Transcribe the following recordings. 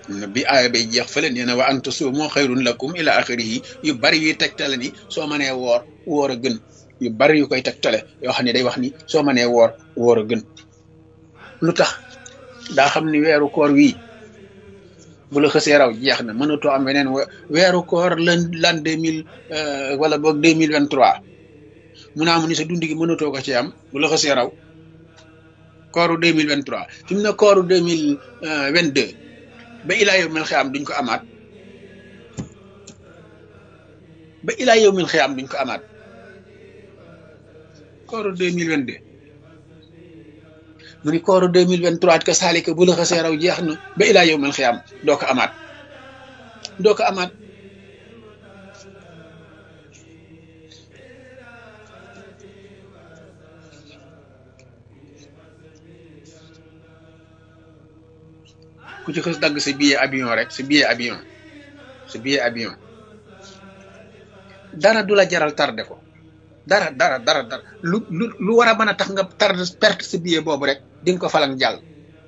bi aaya bay jeex fële nee na wa an tasuumu xayrun lakum ila axirihi yu bari yuy tegtale ni soo mënee woor a gën yu bari yu koy tegtale yoo xam ne day wax ni soo mënee woor a gën lu tax daa xam ni weeru koor wii bu la xësee raw jeex na mënatoo am weneen weeru koor lan 2000 wala boog 2023 mun naa mu ni sa dund gi mënatoo ko ci am bu la xësee raw kooru 2023 fi mu ne kooru 2022 ba ilaa yow mil xiyaam duñ ko amaat ba ilaa yow mil xiyaam duñ ko amaat kooru 2022 mu ni kooru 2023 ka saalika bu la xasee raw jeex na ba ilaa yow mil xiyaam doo ko amaat ku ci xës dagg sa billet avion rek sa billet avion dara du la jaral tardé ko dara lu war a mën a tax nga perte sa billet boobu rek di nga ko falang jàll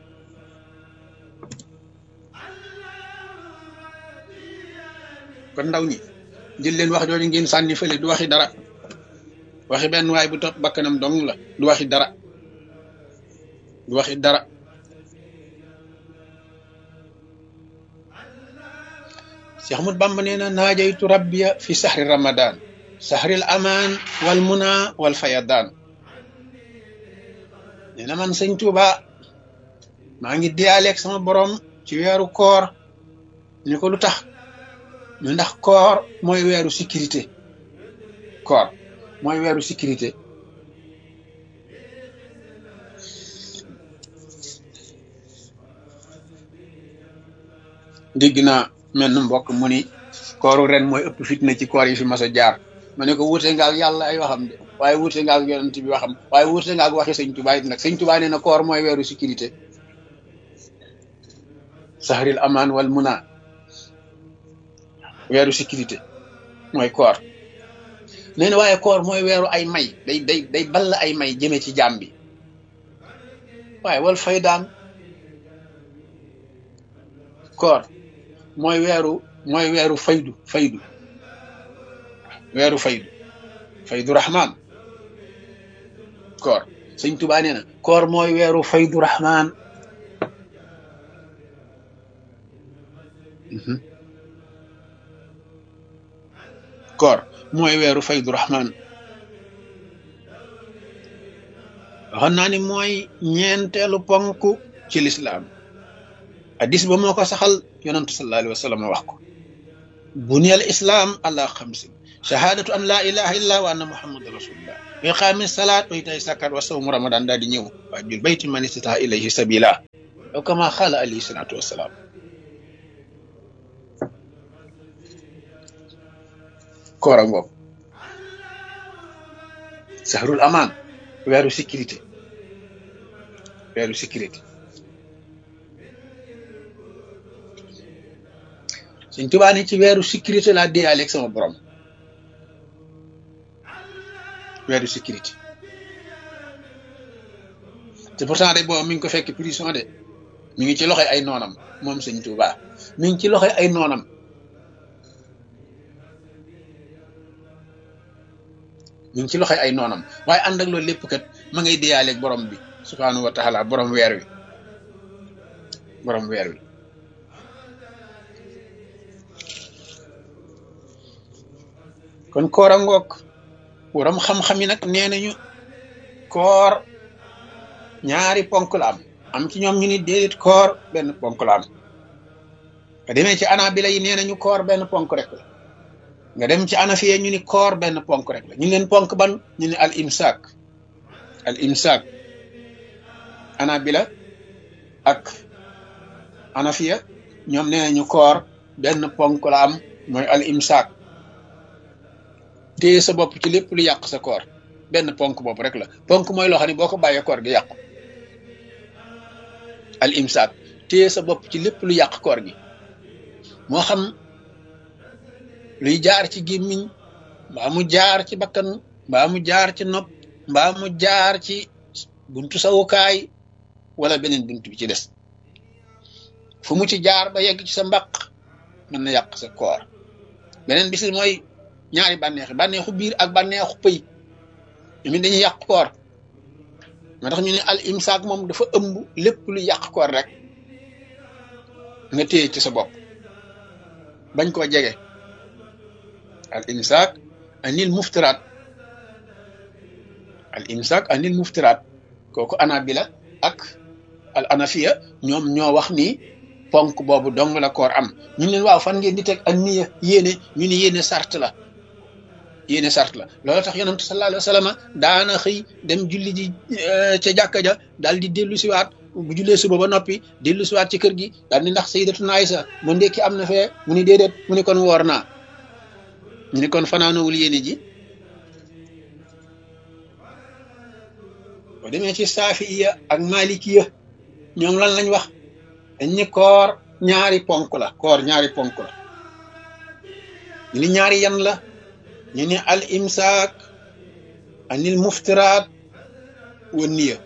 kon ndaw ñi jël leen wax jooju ngeen sànni fële du waxi dara waxi benn waay bu topp bakkanam dong la du waxi dara Cheikh Ahmad Bamba nee na naajaytu rabbiya fi sahri ramadan sahril aman wal muna wal fayadan nee na man sëñ Tuuba maa ngi diyaaleeg sama borom ci weeru koor ni ko lu tax ñu ndax koor mooy weeru sécurité dégg naa mel na mbokk mu ni kooru ren mooy ëpp fitna ci koor yi fi mas a jaar ma ne ko wuute nga ak yàlla ay waxam de waaye wuute nga ak yonent bi waxam waaye wuute nga ak waxi sëñ Tuubaa it nag sëñ Tuubaa nee na koor mooy weeru sécurité sahril aman wal muna weeru sécurité mooy koor nee na waaye koor mooy weeru ay may day ball ay may jëme ci jaam bi waaye wal faydaan koor mooy weeru faydu rahman koor sëñ Tuubaa nee na koor mooy weeru faydu rahman koor mooy weeru faydu rahman waxoon naa ni mooy ñeenteelu ponk ci lislaam hadis ba moo ko saxal yonantu sallallahu alayhi wa sallam wax ko buniyal islam ala xamsin shahadatu an la ilaha illa wa anna muhammadan rasulullah wa iqaami salaat wa itaay zakat wa sawmu ramadan daal di ñëw wa jul bayti man istata ilayhi sabila aw kama xaala alayhi salatu wasalaam koor a ngoog sahrul aman weeru sécurité Sëñ Tuubaa ni ci weeru sécurité laa déyaaleeg sama borom weeru sécurité te pourtant de boobu mi ngi ko fekk prison de mi ngi ci loxoy ay noonam moom Sëñ Tuubaa mi ngi ci loxoy ay noonam waaye ànd ak loolu lépp kat ma ngay déyaaleeg borom bi subhaanahu wa taala borom weer wi kon koor a ngoog waram xam-xam yi nag nee nañu koor ñaari ponk la am ci ñoom ñu ni déedéet koor benn ponk la am nga demee ci Hanaabila yi nee nañu koor benn ponk rek la nga dem ci Hanafiya ñu ni koor benn ponk rek la ñu leen ponk ban ñu ni al imsaak Hanaabila ak Hanafiya ñoom nee nañu koor benn ponk la am mooy al imsaak téye sa bopp ci lépp lu yàq sa koor benn ponk bopp rek la ponk mooy loo xam ne boo ko bàyyee koor gi yàqu al imsaak téye sa bopp ci lépp lu yàq koor gi moo xam luy jaar ci gémmiñ mbaa mu jaar ci bakkan mbaa mu jaar ci nopp mbaa mu jaar ci buntu sawukaay wala beneen buntu bi ci des fu mu ci jaar ba yegg ci sa mbaq mën na yàq sa koor beneen bis mooy ñaari bànneexu biir ak bànneexu pëy mi dañuy yàq koor moo tax ñu ne al imsaak moom dafa ëmb lépp lu yàq koor rek nga téye ci sa bopp bañ koo jege al imsaak anil muftiraat kooku anabila ak al anafiya ñoom ñoo wax ni ponk boobu dong la koor am ñu leen waaw fan ngeen di teg ak niya yéene ñu ni yéene sart la loolu tax yonent sallallahu alayhi wa sallam daana xëy dem julli ji ca jàkka ja daal di dellu siwaat bu jullee suba ba noppi dellu siwaat ci kër gi daal ni ndax sayyidatuna Aysa mu ndekki am na fee mu ni déedéet mu ni kon woor naa ñu ni kon fanaanowul yéene ji boo demee ci saafiya ak malikiya ñoom lan lañ wax dañ ni koor ñaari ponk la ñu ni ñaari yan la ñu ni al imsaak anil muftiraat wa niya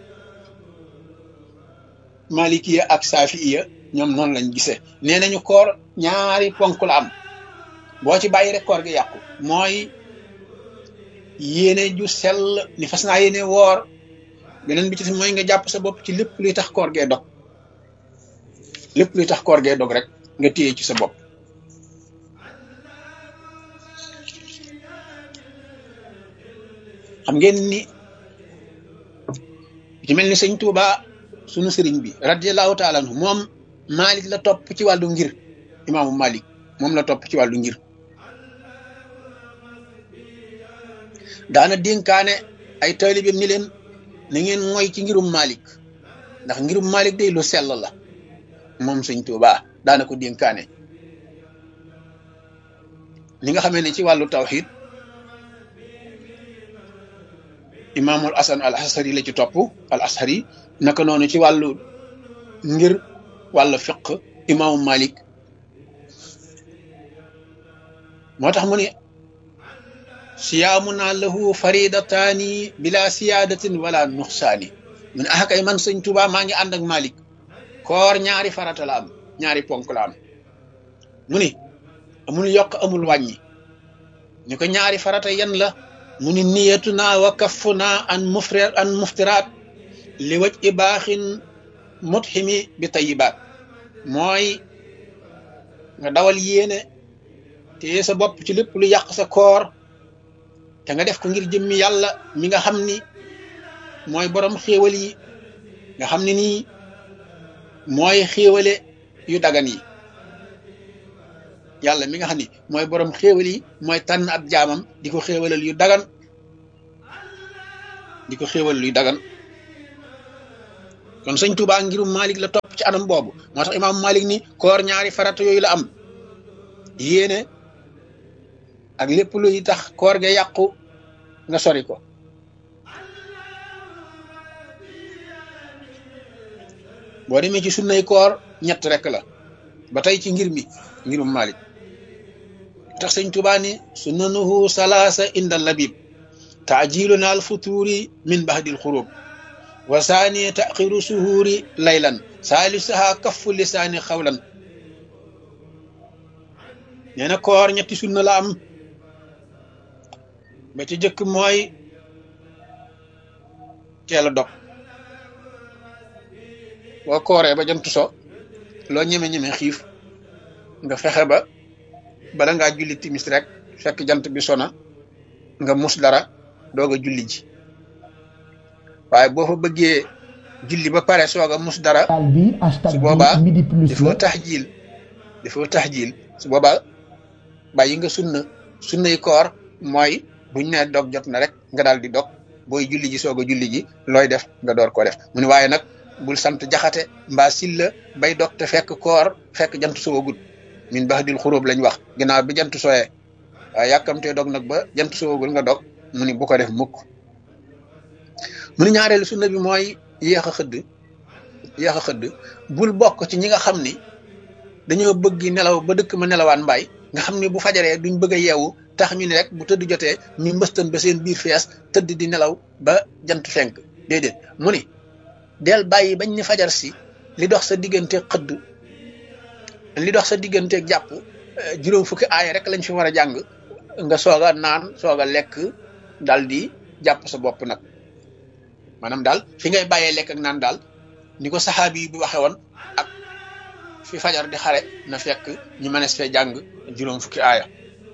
malikiya ak saafiya ñoom noonu lañ gisee nee nañu koor ñaari ponk la am boo ci bàyyi rek koor gi yàqu mooy yéene ju sell ni fas naa yéene woor beneen bi ci mooy nga jàpp sa bopp ci lépp luy tax koor gee dog rek nga téye ci sa bopp xam ngeen ni ci mel ni sëñ Tuuba sunu sëriñ bi radiyallahu taala anhu moom Malik la topp ci wàllu ngir imaamu Malik moom la topp ci wàllu ngir daana dénkaane ay taalibeem ni leen na ngeen mooy ci ngirum Malik ndax ngirum Malik day lu sell la moom sëñ Tuuba daana ko dénkaane li nga xamee ne ci wàllu tawxid imaamul Hasan al Ashari la ci topp al Ashari naka noonu ci wàllu ngir wàllu fiq imaamu Malik moo tax mu ne siyaamuna lahu faridataani bila siyaadatin wala nuxsaani mu ne ah kay man sëñ Tuuba maa ngi ànd ak Malik koor ñaari farata la am ñaari ponk la am mu ni amul yokk amul wàññi ñu ko ñaari farata yan la mu ni niyatuna wa kaffuna an muftiraat li waj i baaxin mutximi bi tayibaat mooy nga dawal yéene te sa bopp ci lépp lu yàq sa koor te nga def ko ngir jëmmi yàlla mi nga xam ni mooy borom xéewal yi nga xam ne nii mooy xéewale yu dagan yi yàlla mi nga xam ni mooy borom xéewal yi mooy tànn ab jaamam di ko xéewalal yu dagan kon sëñ Tuubaa ngirum Malik la topp ci anam boobu moo tax imaamu Malik ni koor ñaari farata yooyu la am yéene ak lépp luy tax koor ga yàqu nga sori ko boo demee ci sunnay koor ñett rek la ba tey ci ngirum Malik tax sëñ Tuubaa ni sunnanuhu salaasa inda labib taajiluna al futuri min bahdil xurub wa saani taxiru suhuuri laylan saalisaha kaffu lisaani xawlan nee na koor ñetti sunna la am ba ci jëkk mooy teel a dog boo kooree ba jant so loo ñeme xiif nga fexe ba bala ngaa julli timis rek fekk jant bi sona nga mus dara doog a julli ji waaye boo fa bëggee julli ba pare soog a mus dara su boobaa dafoo taxjiil su boobaa bàyyi nga sunnay koor mooy buñ ne dog jot na rek nga daal di dog booy julli ji soog a julli ji looy def nga door koo def mu ne waaye nag bul sant jaxate mbaa silla bay dog te fekk koor fekk jant soogut min bahdil xuróob lañ wax ginnaaw bi jant sooyee waaye yàkkamtee dog nag ba jant soogul nga dog mu ni bu ko def mukk mu ni ñaareelu sunna bi mooy yéex a xëdd bul bokk ci ñi nga xam ni dañoo bëgg nelaw ba dëkk ma nelawaan mbaay nga xam ni bu fajaree duñ bëgg a yeewu tax ñu ne rek bu tëdd jotee ñu mbëstan ba seen biir fees tëdd di nelaw ba jant fenk déedéet mu ni del bàyyi bañ ni fajar si li dox sa diggante xëdd li dox sa digganteeg jàpp juróom fukki aaya rek lañ fi war a jàng nga soog a naan soog a lekk dal di jàpp sa bopp nag maanaam daal fi ngay bàyyee lekk ak naan daal ni ko saxaabi yi bi waxe woon ak fi fajar di xare na fekk ñu mënees fee jàng juróom fukki aaya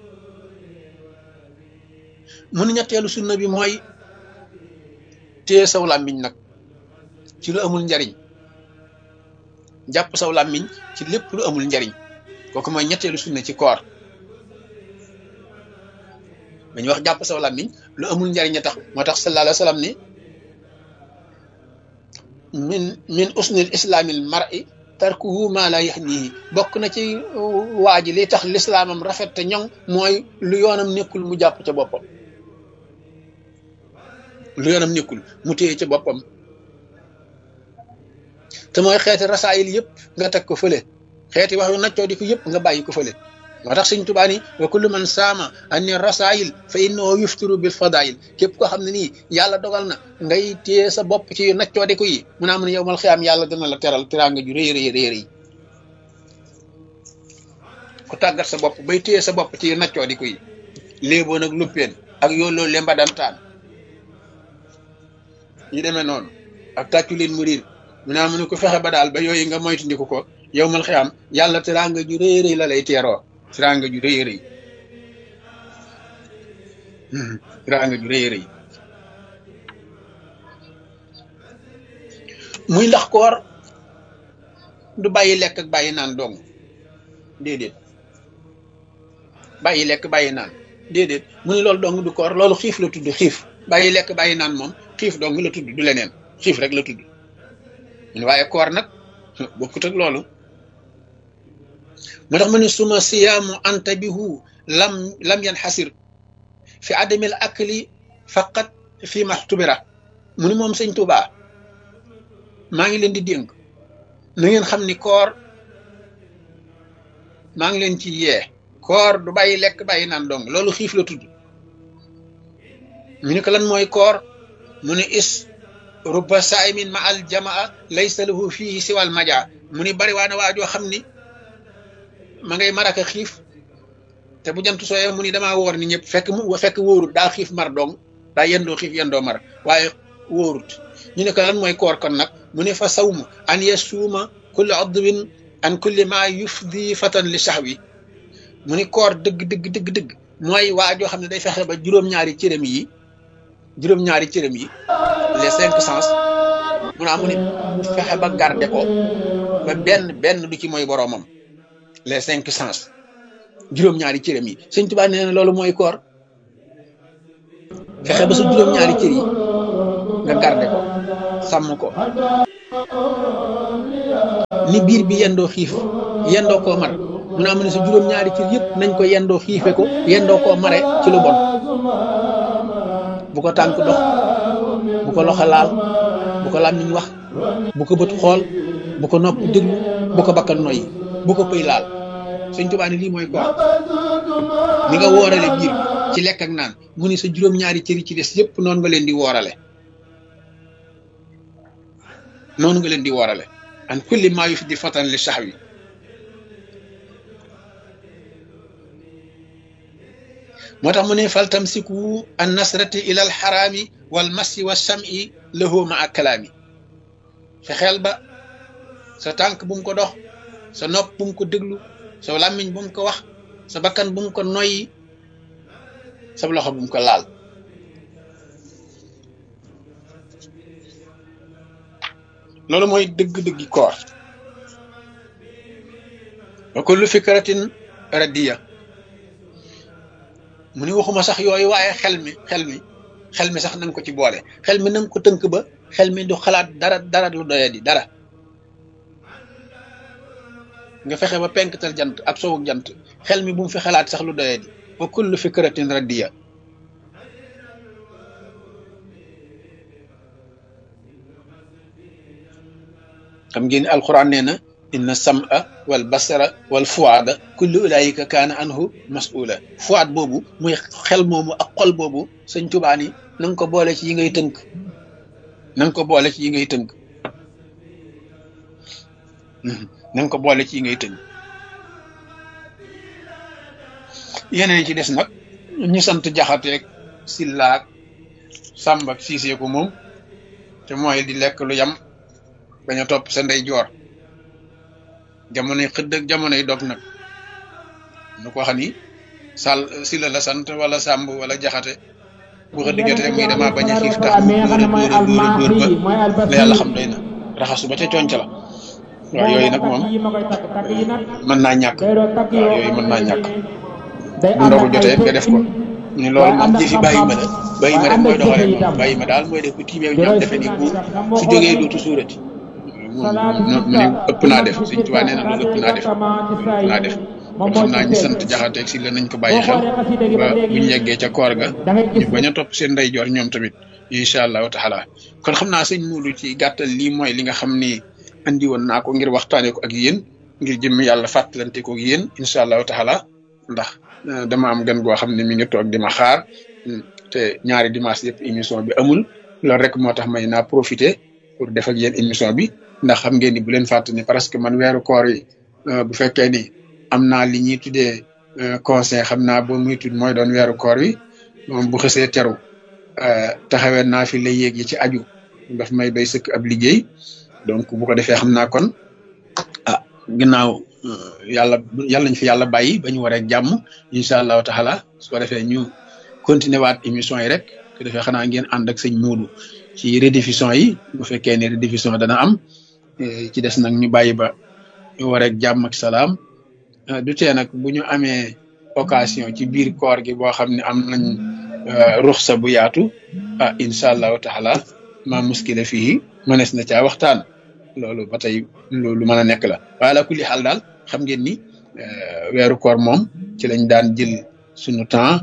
mun ñetteelu sunna bi mooy téye saw làmmiñ nag ci lu amul njariñ jàpp saw làmmiñ ci lépp lu amul njariñ kooku mooy ñetteelu sunna ci koor dañuy wax jàpp saw làmmiñ lu amul njariñ a tax moo tax sallallahu alayhi wa sallam ni min usnil islaamil mar'i tarkuhu ma la yaxnihi bokk na ci waa ji li tax lislaamam rafet te ñoŋ mooy lu yoonam nekkul mu jàpp ca boppam lu yoonam nekkul mu téye ca boppam te mooy xeeti rasaayil yëpp nga teg ko fële xeeti wax yu naccoo di ko yëpp nga bàyyi ko fële moo tax Sëñ Tuubaa ni wa kullu man saama anni rasaayil fa innahu yuftiru bil fadaayil képp koo xam ne nii yàlla dogal na ngay téye sa bopp ci naccoo di ko yi mun naa mën yow mal xiyaam yàlla dina la teral teraanga ju rëy rëy rëy ku tàggat sa bopp bay téye sa bopp ci naccoo di ko yi léeboon ak luppeen ak yooloo lemba dantaan ñu demee noonu ak tàccu leen mu riir mu naa mën ko fexe ba daal ba yooyu nga moytandiku ko yow mal xiyaam yàlla teraanga ju rëy rëy la lay teeroo teraanga ju rëy rëy teraanga ju rëy rëy muy ndax koor du bàyyi lekk ak bàyyi naan dong déedéet bàyyi lekk bàyyi naan déedéet mu ne loolu dong du koor loolu xiif la tudd xiif bàyyi lekk bàyyi naan moom xiif dong la tudd du leneen xiif rek la tudd waaye koor nag bokkut ak loolu moo tax mu ne suma siyaamu antabihu lam yanxasir fi adamil akli faqat fi maxtubira mu ni moom Sëñ Tuubaa maa ngi leen di dénk na ngeen xam ni koor maa ngi leen ci yee koor du bàyyi lekk bàyyi naan dong loolu xiif la tudd ñu ne ko lan mooy koor mu ne is rubba saimin ma al jamaa laysa lahu fihi siwal maja mu ni bari waa na waajoo xam ni ma ngay maraka xiif te bu jant sooyee mu ni damaa woor ni ñëpp fekk wóorut daa xiif mar dong daa yendoo xiif yendoo mar waaye wóorut ñu ne ko lan mooy koor kon nag mu ne fa sawmu an yasuuma kulli adwin an kulli ma yufdi fatan li sahwi mu ni koor dëgg mooy waajoo xam ne day fexe ba juróom-ñaari cërëm yi les 5 sens mu naa mu ni fexe ba garde ko ba benn du ci mooy boroomam les 5 sens juróom-ñaari cërëm yi Sëñ Tuubaa nee na loolu mooy koor fexe ba sa juróom-ñaari cër yi nga garde ko sàmm ko ni biir bi yendoo xiif yendoo koo mar mu naa mu ne sa juróom-ñaari cër yëpp nañ ko yendoo xiife ko yendoo koo mare ci lu bon bu ko tànk dox bu ko loxo laal bu ko làmmiñ wax bu ko bët xool bu ko nopp déglu bu ko bakkan noyyi bu ko pëy laal Sëñ Tuubaa ne lii mooy koor ni nga woorale biir ci lekk ak naan mu ni sa juróom-ñaari cër yi ci des yëpp noonu nga leen di woorale an kulli maa yufdi fatan li sahwi moo tax mu ne fal tamsiku an nasrati ila al xaraami wal masi wa sam'i lahu ma ak kalaami fexeel ba sa tànk bu mu ko dox sa nopp bu mu ko déglu sa làmmiñ bu mu ko wax sa bakkan bu mu ko noyyi sa loxo bu mu ko laal loolu mooy dëgg-dëggi koor wa kullu fikratin radiya mu ni waxuma sax yooyu waaye xel mi sax nanga ko ci boole xel mi nanga ko tënk ba xel mi du xalaat dara lu doye di dara nga fexe ba penktal jant ak sowuk jant xel mi bu mu fi xalaat sax lu doye di wa kullu fikratin radiya xam ngeen ni alquran nee na inna sam'a wal basara wal fuada kullu ulaika kaana anhu mas'ula fuad boobu muy xel moomu ak xol boobu Sëñ Tuubaa ni na nga ko boole ci yi ngay tënk na nga ko boole ci yi ngay tënk yeneen ci des nag ñu sant jaxateeg sillaak sàmb ak siisee ko moom te mooy di lekk lu yam bañ a topp sa ndey joor jamonoy xëdd ak jamonoy dog nag nu ko xam ni sàll sila la sant wala sàmb wala jaxate bu xëdd jotee muy dama bañ a xiif tax mu dóor ba la yàlla xam doy na raxasu ba ca conc la waaw yooyu nag moom mën naa ñàkk waaw yooyu mën naa ñàkk bu ndogu jotee nga def ko ni loolu moom jëfi bàyyi ma la bàyyi ma rek mooy doxale moom bàyyi ma daal mooy def bu tiimee ñoom defe ni bu su jógee dootu suurati mu ne ëpp naa def Sëñ Tuubaa nee na loolu ëpp naa def kon xam naa ñu sant jaxateeg si la nañ ko bàyyi xel ba buñ yeggee ca koor ga ñu bañ a topp seen ndeyjoor ñoom tamit incha allahu taala kon xam naa sëñ Muudu ci gàttal lii mooy li nga xam ni andi woon naa ko ngir waxtaanee ko ak yéen ngir jëmm yàlla fàttalante ko ak yéen incha allahu taala ndax dama am gan goo xam ne mi ngi toog di ma xaar te ñaari dimanche yëpp émission bi amul loolu rek moo tax may naa profité pour def ak yéen émission bi ndax xam ngeen ni bu leen fàtte ni parce que man weeru koor yi bu fekkee ni am naa li ñuy tuddee conseil xam naa boo muy tudd mooy doon weeru koor wi moom bu xësee teru taxawee naa fi la yéeg yi ci aju daf may doy sëkk ab liggéey donc bu ko defee xam naa kon ginnaaw yàlla nañ fi yàlla bàyyi ba ñu waree jàmm incha allahu taala su ko defee ñu continuer waat émission yi rek su ko defee xanaa ngeen ànd ak sëñ Muudu ci rediffusion yi bu fekkee ne rediffusion dana am ci des nag ñu bàyyi ba ñu waree jàmm ak salaam du tee nag bu ñu amee occasion ci biir koor gi boo xam ne am nañ ruxsa bu yaatu incha allahu taala ma muskila fii mënees na caa waxtaan loolu ba tey loolu mën a nekk la waaye la kulli xaal daal xam ngeen ni weeru koor moom ci lañ daan jël suñu temps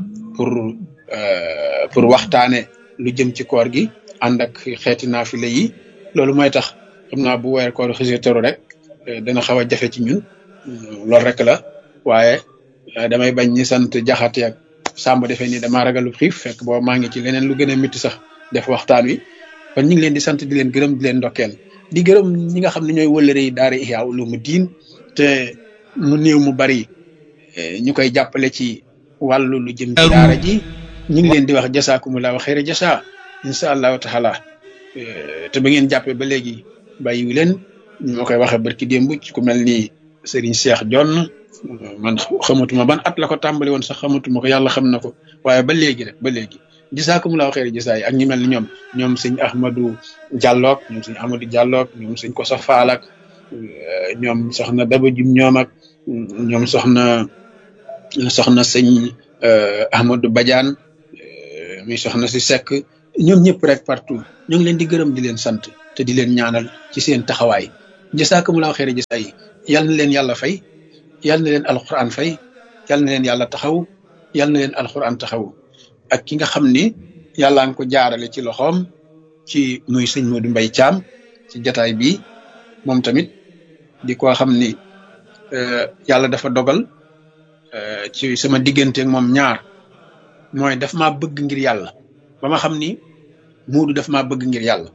pour waxtaane lu jëm ci koor gi ànd ak xeeti naafile yi loolu mooy tax xam naa bu weeru koor xësee teru rek dana xaw a jafe ci ñun loolu rek la waaye damay bañ ñi sant jaxate ak sàmb defee ni damaa ragalu xiif fekk booba maa ngi ci leneen lu gën a métti sax def waxtaan wi kon ñu ngi leen di sant di leen gërëm di leen ndokkeel di gërëm ñi nga xam ne ñooy wëllëre yi daara Ihya Ulumuddin te mu néew mu bari ñu koy jàppale ci wàllu lu jëm ci daara ji ñu ngi leen di wax jasaakumullahu xayra jasa incha allahu taala te ba ngeen jàppee ba léegi bàyyiwu leen ñu ma koy waxee barki démb ci ku mel ni Serigne Cheikh Jonn man xamatuma ban at la ko tàmbali woon sax xamatuma ko yàlla xam na ko waaye ba léegi rek ba léegi jasaakumullahu xayra jasa yi ak ñi mel ni ñoom sëñ Ahmadou Dialloog ñoom sëñ Amadou Dialloog ñoom sëñ Koso Faal ak ñoom soxna Daba Jum ñoom ak ñoom soxna sëñ Ahmadou Badiane muy soxna si Seck ñoom ñëpp rek partout ñu ngi leen di gërëm di leen sant te di leen ñaanal ci seen taxawaay jasaakumullahu xayra jasa yi yal na leen yàlla fay yal na leen alquran fay yal na leen yàlla taxaw yal na leen alquran taxaw ak ki nga xam ni yàlla nga ko jaarale ci loxoom ci muy sëñ Modou Mbaye Thiam ci jataay bi moom tamit di ko xam ni yàlla dafa dogal ci sama diggante ak moom ñaar mooy daf maa bëgg ngir yàlla ba ma xam ni Modou daf maa bëgg ngir yàlla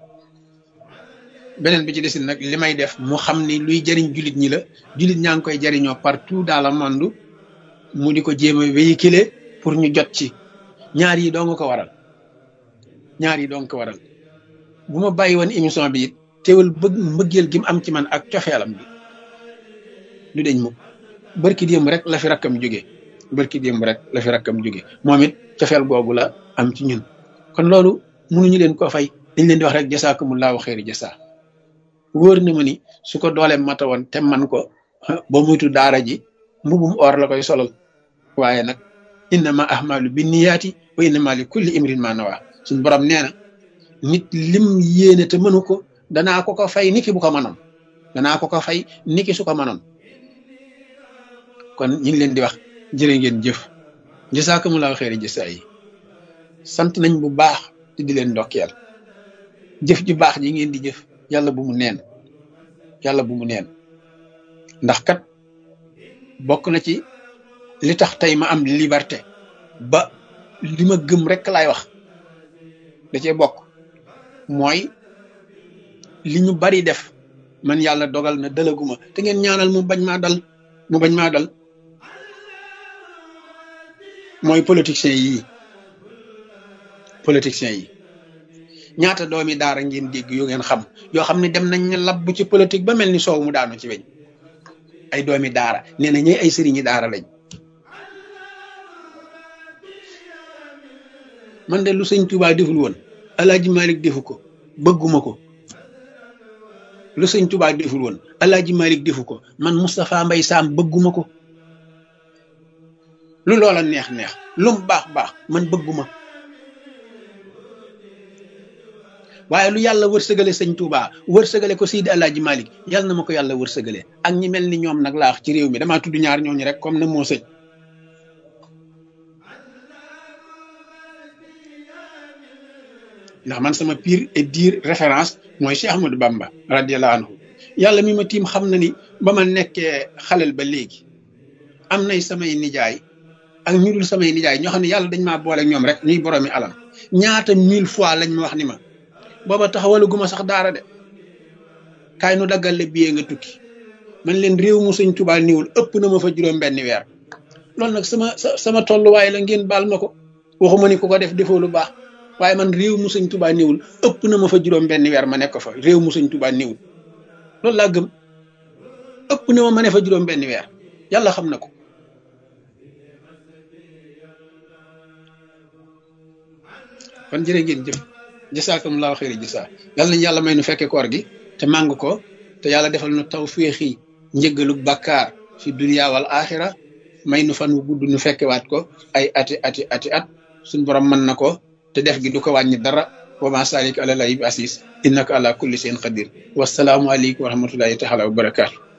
beneen bi ci desin nag li may def mu xam ni luy jëriñ jullit ñi la jullit ñaa ngi koy jëriñoo partout dans le monde mu di ko jéem a véhiculer pour ñu jot ci ñaar yi doo nga ko waral bu ma bàyyi woon émission bi it teewul mbëggeel gi mu am ci man ak cofeelam bi du deñ mukk barki démb rek la fi rakkam jóge moom it cofeel googu la am ci ñun kon loolu mënuñu leen ko fay dañ leen di wax rek jasaakumullahu xayri jasa wóor na ma ni su ko dooleem mata woon te man ko ba muytu daara ji mbubum or la koy solal waaye nag innama ahmalu binniyaati wa innama li kulli imrin ma nawa suñu borom nee na nit lim yéene te mënu ko danaa ko fay niki bu ko mënoon su ko mënoon kon ñu ngi leen di wax jërë ngeen jëf jasaakumullahu xayri jasa yi sant nañ bu baax te di leen ndokkeel jëf ju baax ji ngeen di jëf yàlla bu mu neen ndax kat bokk na ci li tax tey ma am liberté ba li ma gëm rek laay wax da cee bokk mooy li ñu bari def man yàlla dogal na dalaguma te ngeen ñaanal mu bañ maa dal mooy politiciens yi ñaata doomi daara ngeen dégg yu ngeen xam yoo xam ne dem nañ ne labb ci politique ba mel ni soow mu daanu ci weñ ay doomi daara nee na ñooy ay sëriñi daara lañ. man de lu sëñ Touba deful woon Alaaji Malik defu ko bëgguma ko lu sëñ Touba deful woon Alaaji Malik defu ko man Moustapha Mbaye Sam bëgguma ko lu loola neex neex lum baax baax man bëgguma waaye lu yàlla wërsëgale sëñ Touba wërsëgale ko Seydi Alaaji Malik yàlla na ma ko yàlla wërsëgale ak ñi mel ni ñoom nag laa wax ci réew mi damaa tudd ñaar ñooñu rek comme na moo sëñ ndax man sama pire et dire référence mooy Cheikh Ahmadou Bamba radiyallahu anhu yàlla mi ma tiim xam na ni ba ma nekkee xalel ba léegi am nay samay nijaay ak ñu dul samay nijaay ñoo xam ne yàlla dañ maa boole ñoom rek ñuy boroomi alal ñaata 1000 fois lañ ma wax ni ma booba taxawalaguma sax daara de kaay nu daggal la billet nga tukki man leen réew mu sëñ Tuubaa niwul ëpp na ma fa juróom benn weer loolu nag sama tolluwaay la ngeen baal ma ko waxuma ni ku ko def defoo lu baax waaye man réew mu sëñ Tuubaa niwul ëpp na ma fa juróom benn weer ma nekk fa réew mu sëñ Tuubaa niwul loolu laa gëm ëpp na ma ne fa juróom benn weer yàlla xam na ko kon jërë ngeen jëf jasaakumullahu xayri jasaa yàlla nañu yàlla may nu fekke koor gi te màng ko te yàlla defal nu tawféexi njëggalu bàkkaar fi dunya wal axira may nu fan wu gudd nu fekkewaat ko ay ati at suñ borom mën na ko te def gi du ko wàññi dara wa ma salik ala lay bi asis innaka ala kulli shay'in qadir wasalaamu aleykum wa rahmatullahi taala wa barakaatu